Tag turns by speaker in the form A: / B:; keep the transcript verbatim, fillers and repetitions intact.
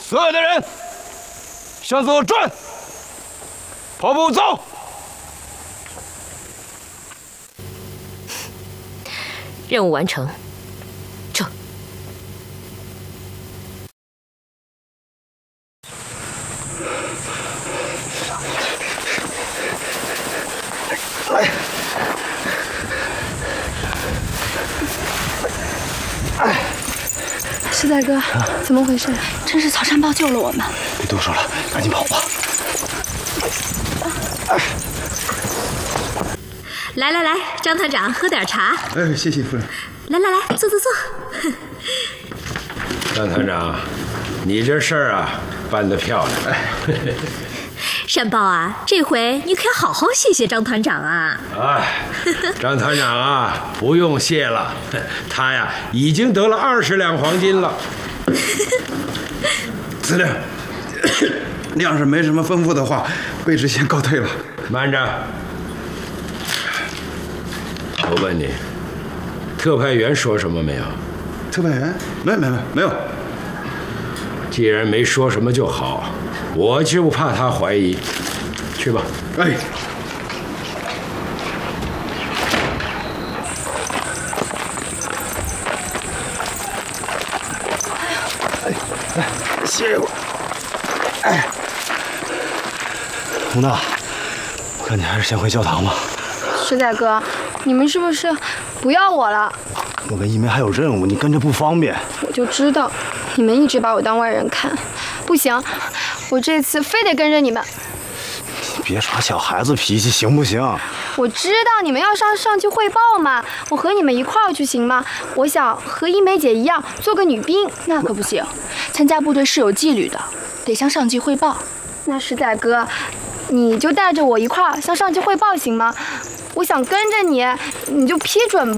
A: 所有的人向左转，跑步走。
B: 任务完成，撤。
C: 来。
D: 石仔哥，怎么回事？真是曹山豹救了我们！
C: 别多说了，赶紧跑吧！
B: 来来来，张团长，喝点茶。
C: 哎，谢谢夫人。
B: 来来来，坐坐坐。
E: 张团长，你这事儿啊办得漂亮。
B: 山豹啊，这回你可要好好谢谢张团长啊！
E: 哎，张团长啊，不用谢了，他呀已经得了二十两黄金了。
C: 司令，你要是没什么吩咐的话，卑职先告退了。
E: 慢着，我问你，特派员说什么没有？
C: 特派员？没没没没有。
E: 既然没说什么就好。 我就怕他怀疑，去吧。
C: 哎，哎，来，歇一会儿。哎，
F: 洪大，我看你还是先回教堂吧。
D: 石仔哥，你们是不是不要我了？
F: 我跟一梅还有任务，你跟着不方便。
D: 我就知道，你们一直把我当外人看，不行。 我这次非得跟着你们。
F: 你别耍小孩子脾气，行不行？
D: 我知道你们要上上级汇报嘛，我和你们一块儿去行吗？我想和一梅姐一样做个女兵，那可不行。参加部队是有纪律的，得向上级汇报。那石仔哥，你就带着我一块儿向上级汇报行吗？我想跟着你，你就批准吧。